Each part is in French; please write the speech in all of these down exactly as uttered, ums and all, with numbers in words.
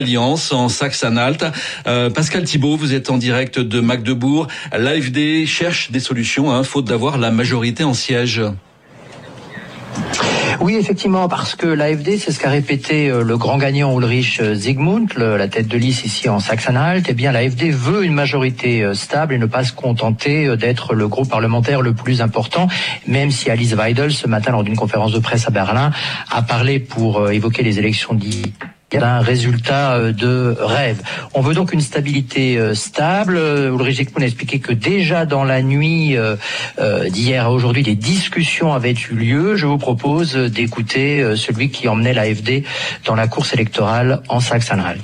Alliance en Saxe-Anhalt. Euh, Pascal Thibault, vous êtes en direct de Magdebourg. L'A F D cherche des solutions, hein, faute d'avoir la majorité en siège. Oui, effectivement, parce que l'A F D, c'est ce qu'a répété le grand gagnant Ulrich Zygmunt, la tête de liste ici en Saxe-Anhalt. Eh bien, l'A F D veut une majorité stable et ne pas se contenter d'être le groupe parlementaire le plus important, même si Alice Weidel, ce matin, lors d'une conférence de presse à Berlin, a parlé pour évoquer les élections d'hier. Un résultat de rêve. On veut donc une stabilité stable. Ulrich Zygmunt a expliqué que déjà dans la nuit d'hier à aujourd'hui, des discussions avaient eu lieu. Je vous propose d'écouter celui qui emmenait l'A F D dans la course électorale en Saxe-Anhalt.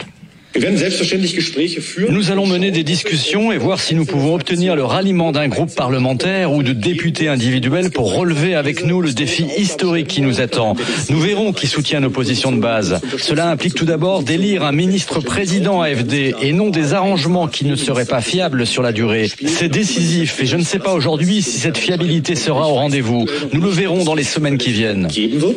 Nous allons mener des discussions et voir si nous pouvons obtenir le ralliement d'un groupe parlementaire ou de députés individuels pour relever avec nous le défi historique qui nous attend. Nous verrons qui soutient nos positions de base. Cela implique tout d'abord d'élire un ministre-président A F D et non des arrangements qui ne seraient pas fiables sur la durée. C'est décisif et je ne sais pas aujourd'hui si cette fiabilité sera au rendez-vous. Nous le verrons dans les semaines qui viennent.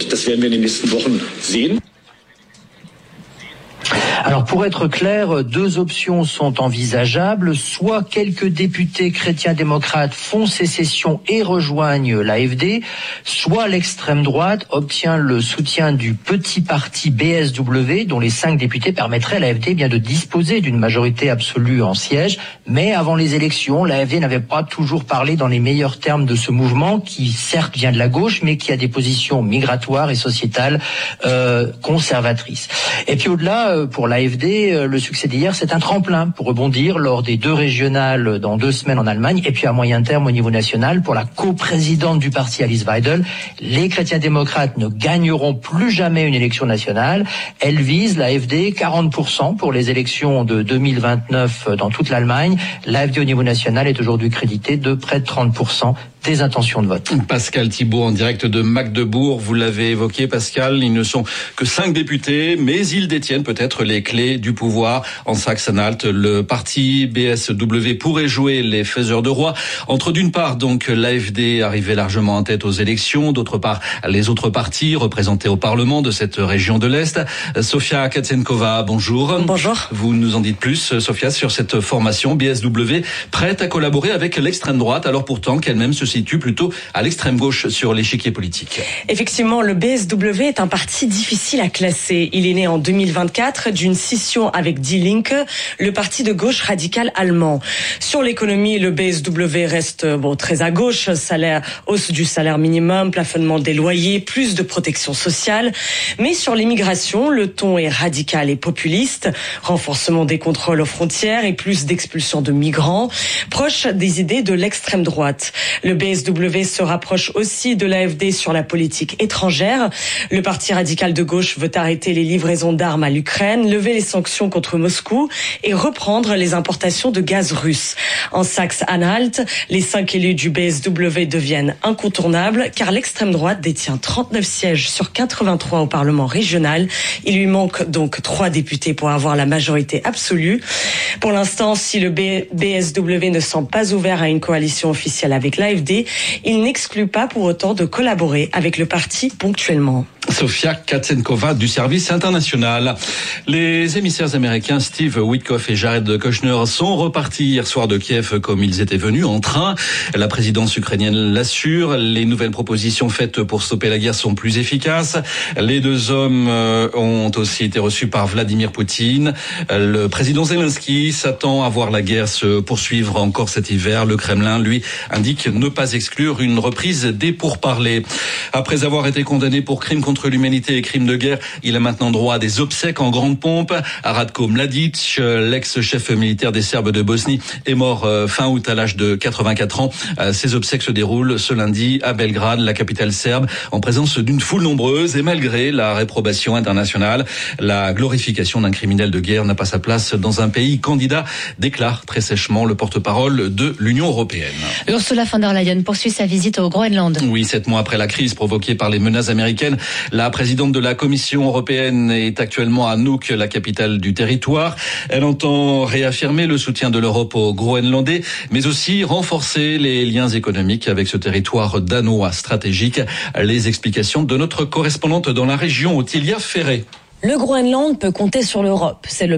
Alors pour être clair, deux options sont envisageables. Soit quelques députés chrétiens-démocrates font sécession et rejoignent l'A F D, soit l'extrême droite obtient le soutien du petit parti B S W, dont les cinq députés permettraient à l'A F D bien de disposer d'une majorité absolue en siège. Mais avant les élections, l'A F D n'avait pas toujours parlé dans les meilleurs termes de ce mouvement, qui certes vient de la gauche, mais qui a des positions migratoires et sociétales euh, conservatrices. Et puis au-delà, pour l'A F D, le succès d'hier, c'est un tremplin pour rebondir lors des deux régionales dans deux semaines en Allemagne et puis à moyen terme au niveau national pour la coprésidente du parti Alice Weidel. Les chrétiens-démocrates ne gagneront plus jamais une élection nationale. Elle vise, l'A F D, quarante pour cent pour les élections de deux mille vingt-neuf dans toute l'Allemagne. L'A F D au niveau national est aujourd'hui crédité de près de trente pour cent des intentions de vote. Pascal Thibault en direct de Magdebourg, vous l'avez évoqué Pascal, ils ne sont que cinq députés, mais ils détiennent peut-être les clés du pouvoir en Saxe-Anhalt. Le parti B S W pourrait jouer les faiseurs de roi entre d'une part donc l'A F D arrivé largement en tête aux élections, d'autre part les autres partis représentés au Parlement de cette région de l'Est. Sofia Katsenkova, bonjour. Bonjour. Vous nous en dites plus, Sofia, sur cette formation B S W prête à collaborer avec l'extrême droite, alors pourtant qu'elle-même se situe plutôt à l'extrême gauche sur l'échiquier politique. Effectivement, le B S W est un parti difficile à classer. Il est né en deux mille vingt-quatre d'une scission avec Die Linke, le parti de gauche radical allemand. Sur l'économie, le B S W reste bon très à gauche, salaire, hausse du salaire minimum, plafonnement des loyers, plus de protection sociale. Mais sur l'immigration, le ton est radical et populiste, renforcement des contrôles aux frontières et plus d'expulsion de migrants, proche des idées de l'extrême droite. Le B S W se rapproche aussi de l'A F D sur la politique étrangère. Le parti radical de gauche veut arrêter les livraisons d'armes à l'Ukraine, lever les sanctions contre Moscou et reprendre les importations de gaz russe. En Saxe-Anhalt, les cinq élus du B S W deviennent incontournables car l'extrême droite détient trente-neuf sièges sur quatre-vingt-trois au Parlement régional. Il lui manque donc trois députés pour avoir la majorité absolue. Pour l'instant, si le B S W ne semble pas ouvert à une coalition officielle avec l'A F D, il n'exclut pas pour autant de collaborer avec le parti ponctuellement. Sofia Katsenkova du service international. Les émissaires américains Steve Witkoff et Jared Kushner sont repartis hier soir de Kiev comme ils étaient venus, en train. La présidence ukrainienne l'assure. Les nouvelles propositions faites pour stopper la guerre sont plus efficaces. Les deux hommes ont aussi été reçus par Vladimir Poutine. Le président Zelensky s'attend à voir la guerre se poursuivre encore cet hiver. Le Kremlin, lui, indique ne pas exclure une reprise des pourparlers. Après avoir été condamné pour crimes contre l'humanité et crimes de guerre, il a maintenant droit à des obsèques en grande pompe. Ratko Mladic, l'ex-chef militaire des Serbes de Bosnie, est mort fin août à l'âge de quatre-vingt-quatre ans. Ces obsèques se déroulent ce lundi à Belgrade, la capitale serbe, en présence d'une foule nombreuse et malgré la réprobation internationale. La glorification d'un criminel de guerre n'a pas sa place dans un pays candidat, déclare très sèchement le porte-parole de l'Union européenne. Ursula von der Leyen poursuit sa visite au Groenland. Oui, sept mois après la crise provoquée par les menaces américaines, la présidente de la Commission européenne est actuellement à Nuuk, la capitale du territoire. Elle entend réaffirmer le soutien de l'Europe aux Groenlandais, mais aussi renforcer les liens économiques avec ce territoire danois stratégique. Les explications de notre correspondante dans la région, Ottilia Ferré. Le Groenland peut compter sur l'Europe. C'est le